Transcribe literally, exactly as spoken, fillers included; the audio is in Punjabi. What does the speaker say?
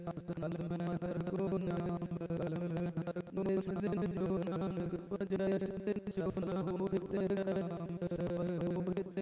ਅਸਲ ਮੈਂ ਹਰ ਕੋ ਨਾਮ ਬਲ ਮੈਂ ਹਰ ਕੋ ਨਿਸਜਨ ਜੋ ਨਾਨਕ ਭਜੈ ਤਿਨ ਸਫਲ ਹੋਇ ਤੇਰਾ ਨਾਮ ਸਫਲ ਹੋਇ